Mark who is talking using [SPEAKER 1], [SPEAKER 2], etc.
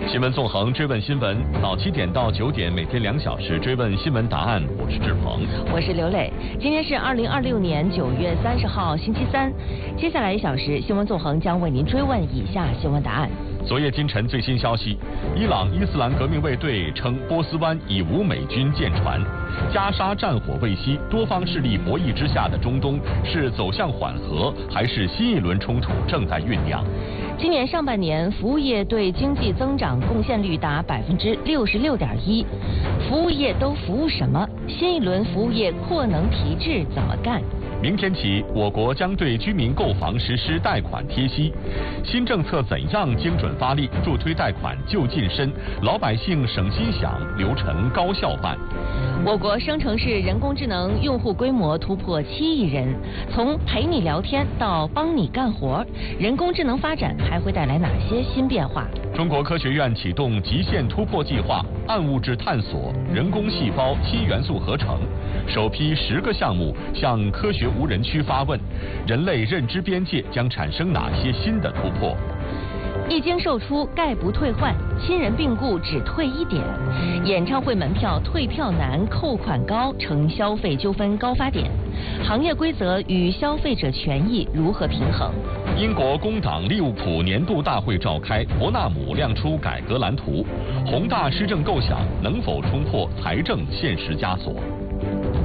[SPEAKER 1] 新闻纵横，追问新闻，早7点到9点，每天2小时追问新闻答案。我是志鹏，
[SPEAKER 2] 我是刘磊。今天是2026年9月30号，星期三。接下来1小时，新闻纵横将为您追问以下新闻答案。
[SPEAKER 1] 昨夜今晨最新消息，伊朗伊斯兰革命卫队称波斯湾已无美军舰船。加沙战火未息，多方势力博弈之下的中东是走向缓和，还是新一轮冲突正在酝酿？
[SPEAKER 2] 今年上半年，服务业对经济增长贡献率达66.1%。服务业都服务什么？新一轮服务业扩能提质怎么干？
[SPEAKER 1] 明天起，我国将对居民购房实施贷款贴息。新政策怎样精准发力，助推贷款就近身，老百姓省心想，流程高效办。
[SPEAKER 2] 我国生成式人工智能用户规模突破7亿人，从陪你聊天到帮你干活，人工智能发展还会带来哪些新变化？
[SPEAKER 1] 中国科学院启动极限突破计划，暗物质探索、人工细胞7元素合成，首批10个项目向科学无人区发问：人类认知边界将产生哪些新的突破？
[SPEAKER 2] 一经售出概不退换，亲人病故只退1点。演唱会门票退票难，扣款高成消费纠纷高发点。行业规则与消费者权益如何平衡？
[SPEAKER 1] 英国工党利物浦年度大会召开，伯纳姆亮出改革蓝图，宏大施政构想能否冲破财政现实枷锁？